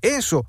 eso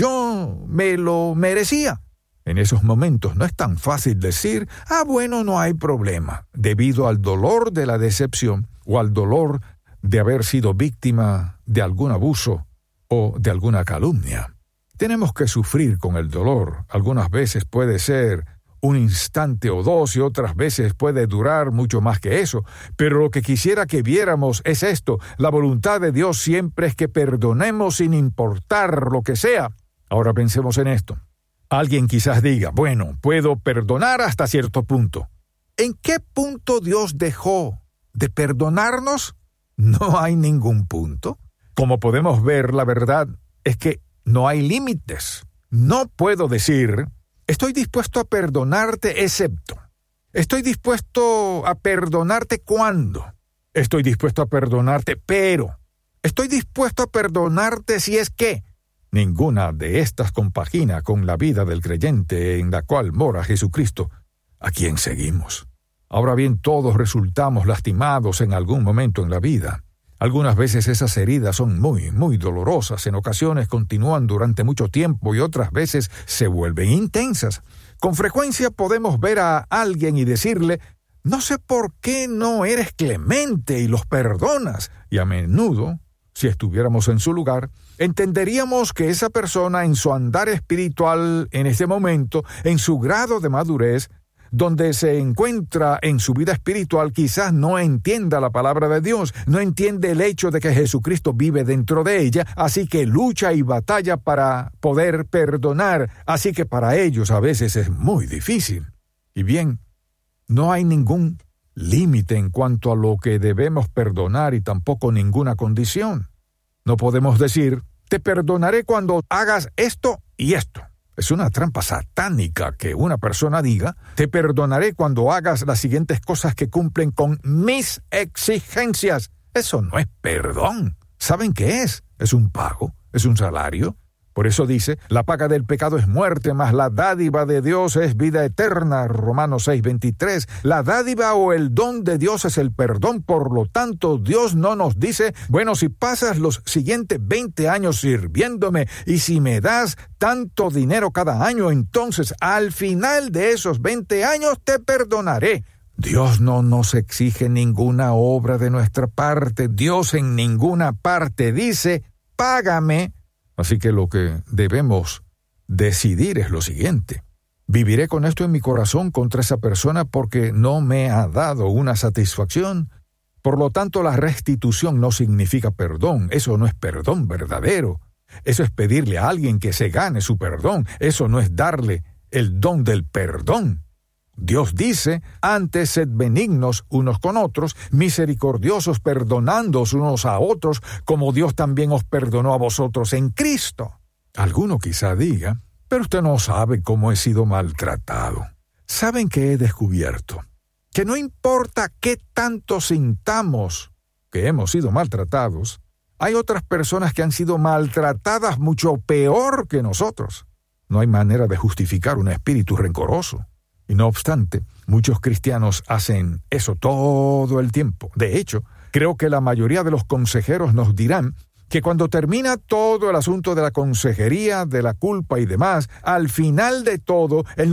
yo me lo merecía. En esos momentos no es tan fácil decir, bueno, no hay problema, debido al dolor de la decepción o al dolor de haber sido víctima de algún abuso o de alguna calumnia. Tenemos que sufrir con el dolor. Algunas veces puede ser un instante o dos y otras veces puede durar mucho más que eso. Pero lo que quisiera que viéramos es esto. La voluntad de Dios siempre es que perdonemos sin importar lo que sea. Ahora pensemos en esto. Alguien quizás diga, bueno, puedo perdonar hasta cierto punto. ¿En qué punto Dios dejó de perdonarnos? No hay ningún punto. Como podemos ver, la verdad es que no hay límites. No puedo decir, estoy dispuesto a perdonarte excepto. Estoy dispuesto a perdonarte cuando. Estoy dispuesto a perdonarte pero. Estoy dispuesto a perdonarte si es que. Ninguna de estas compagina con la vida del creyente en la cual mora Jesucristo, a quien seguimos. Ahora bien, todos resultamos lastimados en algún momento en la vida. Algunas veces esas heridas son muy, muy dolorosas, en ocasiones continúan durante mucho tiempo y otras veces se vuelven intensas. Con frecuencia podemos ver a alguien y decirle, no sé por qué no eres clemente y los perdonas, y a menudo, si estuviéramos en su lugar, entenderíamos que esa persona en su andar espiritual en este momento, en su grado de madurez, donde se encuentra en su vida espiritual, quizás no entienda la palabra de Dios, no entiende el hecho de que Jesucristo vive dentro de ella, así que lucha y batalla para poder perdonar, así que para ellos a veces es muy difícil. Y bien, no hay ningún límite en cuanto a lo que debemos perdonar y tampoco ninguna condición. No podemos decir, te perdonaré cuando hagas esto y esto. Es una trampa satánica que una persona diga, te perdonaré cuando hagas las siguientes cosas que cumplen con mis exigencias. Eso no es perdón. ¿Saben qué es? Es un pago, es un salario. Por eso dice, la paga del pecado es muerte, mas la dádiva de Dios es vida eterna. Romanos 6:23. La dádiva o el don de Dios es el perdón. Por lo tanto, Dios no nos dice, bueno, si pasas los siguientes 20 años sirviéndome y si me das tanto dinero cada año, entonces al final de esos 20 años te perdonaré. Dios no nos exige ninguna obra de nuestra parte. Dios en ninguna parte dice, págame. Así que lo que debemos decidir es lo siguiente. ¿Viviré con esto en mi corazón contra esa persona porque no me ha dado una satisfacción? Por lo tanto, la restitución no significa perdón. Eso no es perdón verdadero. Eso es pedirle a alguien que se gane su perdón. Eso no es darle el don del perdón. Dios dice, antes sed benignos unos con otros, misericordiosos perdonándoos unos a otros, como Dios también os perdonó a vosotros en Cristo. Alguno quizá diga, pero usted no sabe cómo he sido maltratado. ¿Saben qué he descubierto? Que no importa qué tanto sintamos que hemos sido maltratados, hay otras personas que han sido maltratadas mucho peor que nosotros. No hay manera de justificar un espíritu rencoroso. Y no obstante, muchos cristianos hacen eso todo el tiempo. De hecho, creo que la mayoría de los consejeros nos dirán que cuando termina todo el asunto de la consejería, de la culpa y demás, al final de todo, el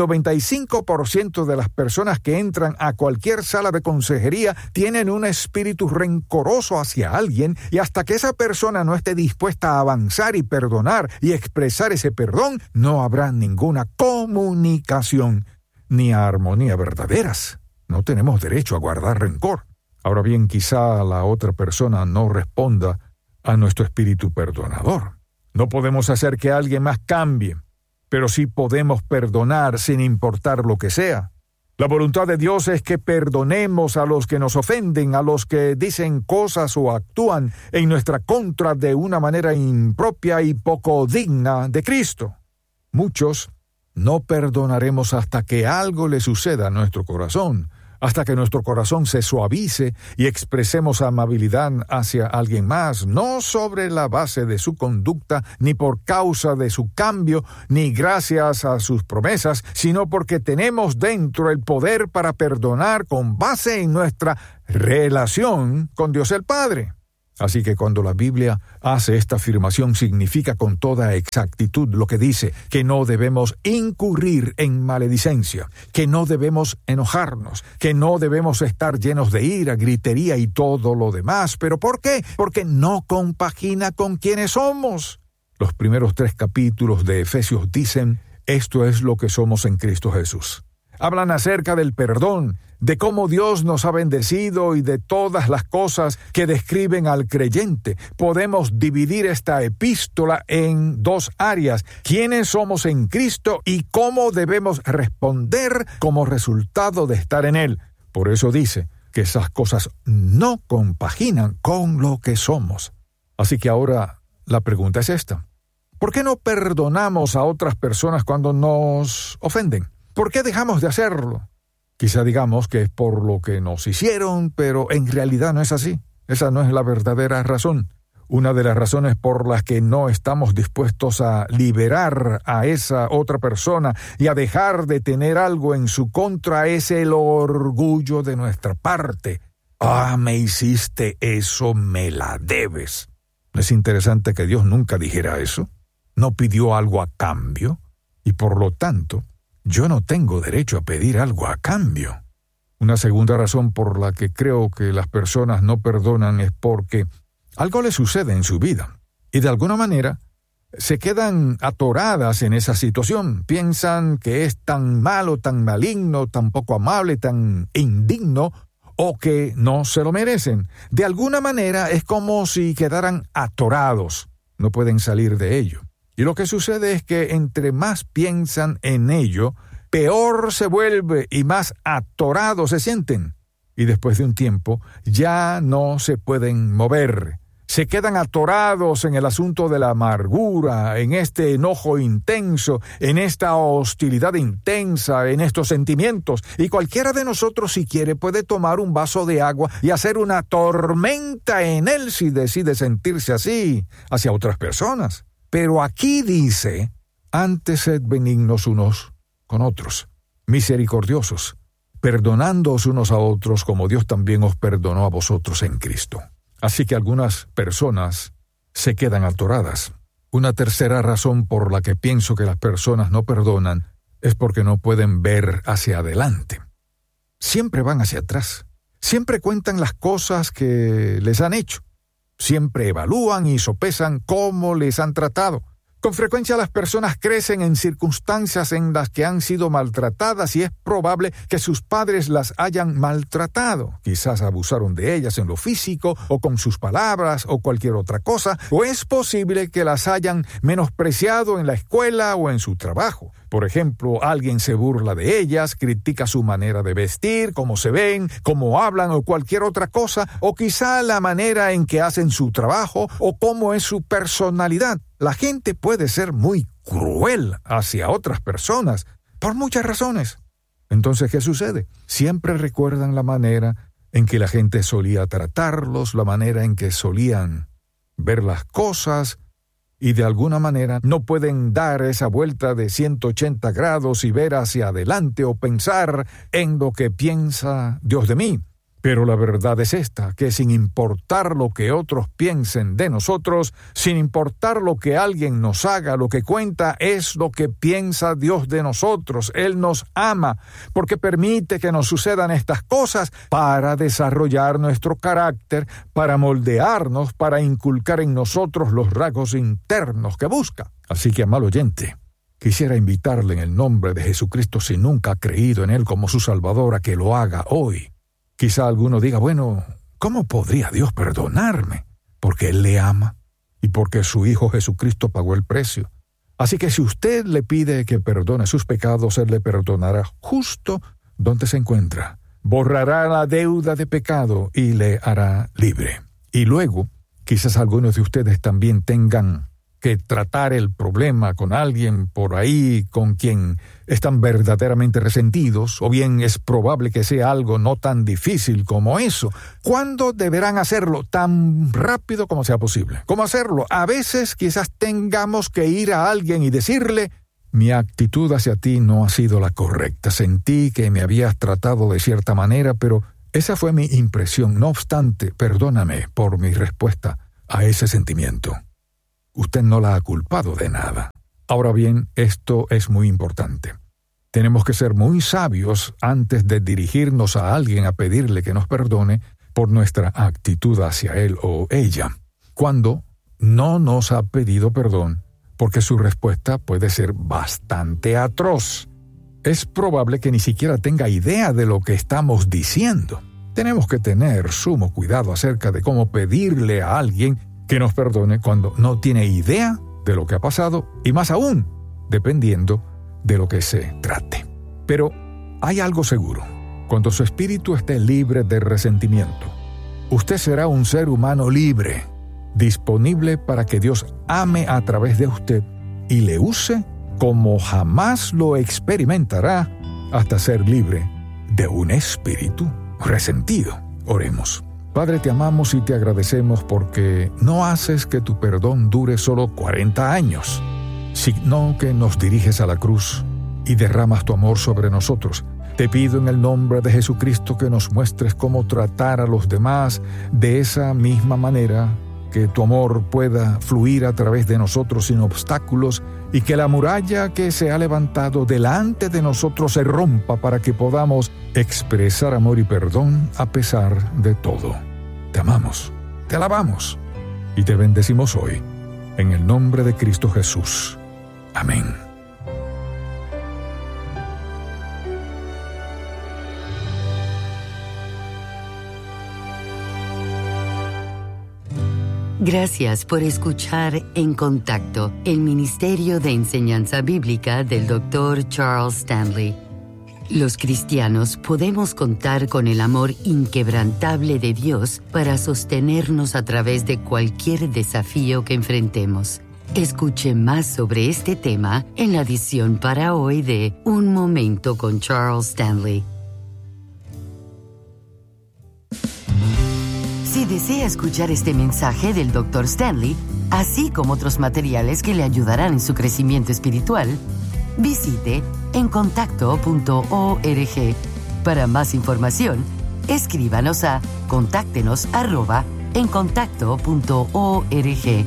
95% de las personas que entran a cualquier sala de consejería tienen un espíritu rencoroso hacia alguien y hasta que esa persona no esté dispuesta a avanzar y perdonar y expresar ese perdón, no habrá ninguna comunicación ni armonía verdaderas. No tenemos derecho a guardar rencor. Ahora bien, quizá la otra persona no responda a nuestro espíritu perdonador. No podemos hacer que alguien más cambie, pero sí podemos perdonar sin importar lo que sea. La voluntad de Dios es que perdonemos a los que nos ofenden, a los que dicen cosas o actúan en nuestra contra de una manera impropia y poco digna de Cristo. Muchos no perdonaremos hasta que algo le suceda a nuestro corazón, hasta que nuestro corazón se suavice y expresemos amabilidad hacia alguien más, no sobre la base de su conducta, ni por causa de su cambio, ni gracias a sus promesas, sino porque tenemos dentro el poder para perdonar con base en nuestra relación con Dios el Padre. Así que cuando la Biblia hace esta afirmación, significa con toda exactitud lo que dice, que no debemos incurrir en maledicencia, que no debemos enojarnos, que no debemos estar llenos de ira, gritería y todo lo demás. ¿Pero por qué? Porque no compagina con quienes somos. Los primeros 3 capítulos de Efesios dicen, esto es lo que somos en Cristo Jesús. Hablan acerca del perdón, de cómo Dios nos ha bendecido y de todas las cosas que describen al creyente. Podemos dividir esta epístola en 2 áreas: quiénes somos en Cristo y cómo debemos responder como resultado de estar en Él. Por eso dice que esas cosas no compaginan con lo que somos. Así que ahora la pregunta es esta: ¿por qué no perdonamos a otras personas cuando nos ofenden? ¿Por qué dejamos de hacerlo? Quizá digamos que es por lo que nos hicieron, pero en realidad no es así. Esa no es la verdadera razón. Una de las razones por las que no estamos dispuestos a liberar a esa otra persona y a dejar de tener algo en su contra es el orgullo de nuestra parte. Me hiciste eso, me la debes. ¿No es interesante que Dios nunca dijera eso? No pidió algo a cambio y por lo tanto yo no tengo derecho a pedir algo a cambio. Una segunda razón por la que creo que las personas no perdonan es porque algo les sucede en su vida y de alguna manera se quedan atoradas en esa situación. Piensan que es tan malo, tan maligno, tan poco amable, tan indigno o que no se lo merecen. De alguna manera es como si quedaran atorados. No pueden salir de ello. Y lo que sucede es que entre más piensan en ello, peor se vuelve y más atorados se sienten. Y después de un tiempo ya no se pueden mover. Se quedan atorados en el asunto de la amargura, en este enojo intenso, en esta hostilidad intensa, en estos sentimientos. Y cualquiera de nosotros, si quiere, puede tomar un vaso de agua y hacer una tormenta en él si decide sentirse así hacia otras personas. Pero aquí dice, antes sed benignos unos con otros, misericordiosos, perdonándoos unos a otros como Dios también os perdonó a vosotros en Cristo. Así que algunas personas se quedan atoradas. Una tercera razón por la que pienso que las personas no perdonan es porque no pueden ver hacia adelante. Siempre van hacia atrás. Siempre cuentan las cosas que les han hecho. Siempre evalúan y sopesan cómo les han tratado. Con frecuencia las personas crecen en circunstancias en las que han sido maltratadas y es probable que sus padres las hayan maltratado. Quizás abusaron de ellas en lo físico o con sus palabras o cualquier otra cosa, o es posible que las hayan menospreciado en la escuela o en su trabajo. Por ejemplo, alguien se burla de ellas, critica su manera de vestir, cómo se ven, cómo hablan o cualquier otra cosa, o quizá la manera en que hacen su trabajo o cómo es su personalidad. La gente puede ser muy cruel hacia otras personas por muchas razones. Entonces, ¿qué sucede? Siempre recuerdan la manera en que la gente solía tratarlos, la manera en que solían ver las cosas, y de alguna manera no pueden dar esa vuelta de 180 grados y ver hacia adelante o pensar en lo que piensa Dios de mí. Pero la verdad es esta, que sin importar lo que otros piensen de nosotros, sin importar lo que alguien nos haga, lo que cuenta es lo que piensa Dios de nosotros. Él nos ama porque permite que nos sucedan estas cosas para desarrollar nuestro carácter, para moldearnos, para inculcar en nosotros los rasgos internos que busca. Así que, amado oyente, quisiera invitarle en el nombre de Jesucristo, si nunca ha creído en Él como su Salvador, a que lo haga hoy. Quizá alguno diga, bueno, ¿cómo podría Dios perdonarme? Porque Él le ama y porque su Hijo Jesucristo pagó el precio. Así que si usted le pide que perdone sus pecados, Él le perdonará justo donde se encuentra. Borrará la deuda de pecado y le hará libre. Y luego, quizás algunos de ustedes también tengan que tratar el problema con alguien por ahí con quien están verdaderamente resentidos, o bien es probable que sea algo no tan difícil como eso. ¿Cuándo deberán hacerlo? Tan rápido como sea posible. ¿Cómo hacerlo? A veces quizás tengamos que ir a alguien y decirle, mi actitud hacia ti no ha sido la correcta. Sentí que me habías tratado de cierta manera, pero Esa fue mi impresión. No obstante, perdóname por mi respuesta a ese sentimiento. Usted no la ha culpado de nada. Ahora bien, esto es muy importante. Tenemos que ser muy sabios antes de dirigirnos a alguien a pedirle que nos perdone por nuestra actitud hacia él o ella, cuando no nos ha pedido perdón, porque su respuesta puede ser bastante atroz. Es probable que ni siquiera tenga idea de lo que estamos diciendo. Tenemos que tener sumo cuidado acerca de cómo pedirle a alguien que nos perdone cuando no tiene idea de lo que ha pasado y más aún, dependiendo de lo que se trate. Pero hay algo seguro. Cuando su espíritu esté libre de resentimiento, usted será un ser humano libre, disponible para que Dios ame a través de usted y le use como jamás lo experimentará hasta ser libre de un espíritu resentido. Oremos. Padre, te amamos y te agradecemos porque no haces que tu perdón dure solo 40 años, sino que nos diriges a la cruz y derramas tu amor sobre nosotros. Te pido en el nombre de Jesucristo que nos muestres cómo tratar a los demás de esa misma manera, que tu amor pueda fluir a través de nosotros sin obstáculos y que la muralla que se ha levantado delante de nosotros se rompa para que podamos expresar amor y perdón a pesar de todo. Te amamos, te alabamos y te bendecimos hoy, en el nombre de Cristo Jesús. Amén. Gracias por escuchar En Contacto, el Ministerio de Enseñanza Bíblica del Dr. Charles Stanley. Los cristianos podemos contar con el amor inquebrantable de Dios para sostenernos a través de cualquier desafío que enfrentemos. Escuche más sobre este tema en la edición para hoy de Un Momento con Charles Stanley. Si desea escuchar este mensaje del Dr. Stanley, así como otros materiales que le ayudarán en su crecimiento espiritual, visite encontacto.org. Para más información, escríbanos a contáctenos@encontacto.org.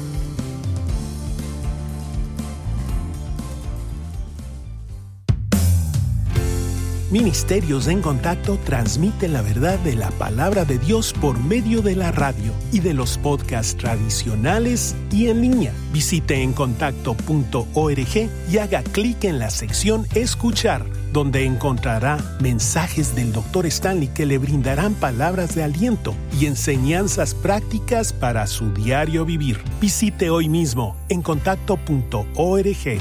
Ministerios en Contacto transmite la verdad de la palabra de Dios por medio de la radio y de los podcasts tradicionales y en línea. Visite encontacto.org y haga clic en la sección Escuchar, donde encontrará mensajes del Dr. Stanley que le brindarán palabras de aliento y enseñanzas prácticas para su diario vivir. Visite hoy mismo encontacto.org.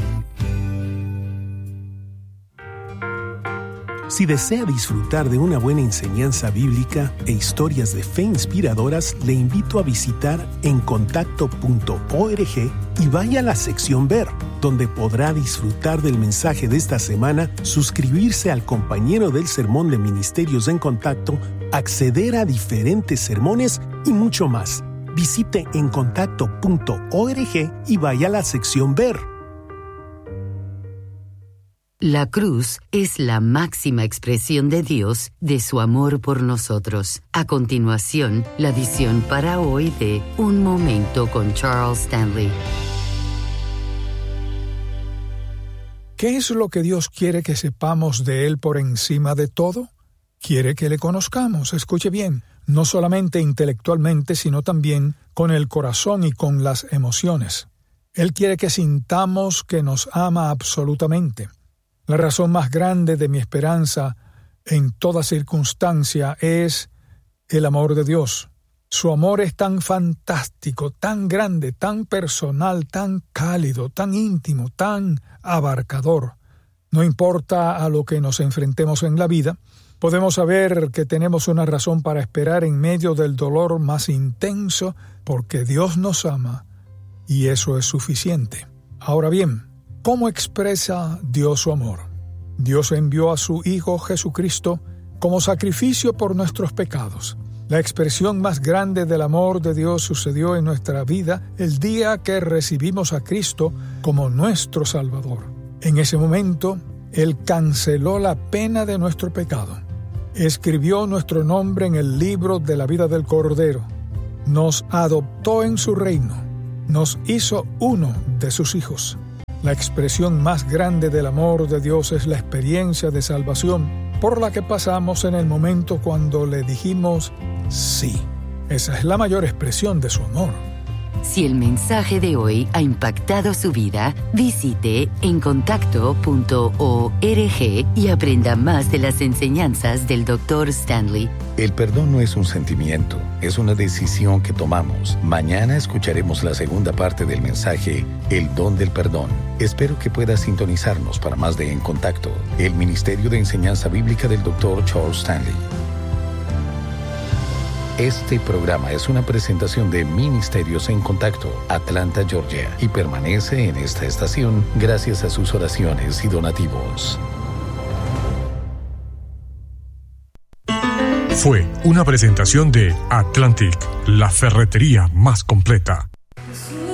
Si desea disfrutar de una buena enseñanza bíblica e historias de fe inspiradoras, le invito a visitar encontacto.org y vaya a la sección Ver, donde podrá disfrutar del mensaje de esta semana, suscribirse al compañero del sermón de Ministerios en Contacto, acceder a diferentes sermones y mucho más. Visite encontacto.org y vaya a la sección Ver. La cruz es la máxima expresión de Dios de su amor por nosotros. A continuación, la edición para hoy de Un Momento con Charles Stanley. ¿Qué es lo que Dios quiere que sepamos de Él por encima de todo? Quiere que le conozcamos, escuche bien, no solamente intelectualmente, sino también con el corazón y con las emociones. Él quiere que sintamos que nos ama absolutamente. La razón más grande de mi esperanza en toda circunstancia es el amor de Dios. Su amor es tan fantástico, tan grande, tan personal, tan cálido, tan íntimo, tan abarcador. No importa a lo que nos enfrentemos en la vida, podemos saber que tenemos una razón para esperar en medio del dolor más intenso, porque Dios nos ama y eso es suficiente. Ahora bien, ¿cómo expresa Dios su amor? Dios envió a su Hijo Jesucristo como sacrificio por nuestros pecados. La expresión más grande del amor de Dios sucedió en nuestra vida el día que recibimos a Cristo como nuestro Salvador. En ese momento, Él canceló la pena de nuestro pecado. escribió nuestro nombre en el libro de la vida del Cordero, nos adoptó en su reino, nos hizo uno de sus hijos. La expresión más grande del amor de Dios es la experiencia de salvación por la que pasamos en el momento cuando le dijimos sí. Esa es la mayor expresión de su amor. Si el mensaje de hoy ha impactado su vida, visite encontacto.org y aprenda más de las enseñanzas del Dr. Stanley. El perdón no es un sentimiento, es una decisión que tomamos. Mañana escucharemos la segunda parte del mensaje, El don del perdón. Espero que pueda sintonizarnos para más de En Contacto, el Ministerio de Enseñanza Bíblica del Dr. Charles Stanley. Este programa es una presentación de Ministerios en Contacto, Atlanta, Georgia, y permanece en esta estación gracias a sus oraciones y donativos. Fue una presentación de Atlantic, la ferretería más completa.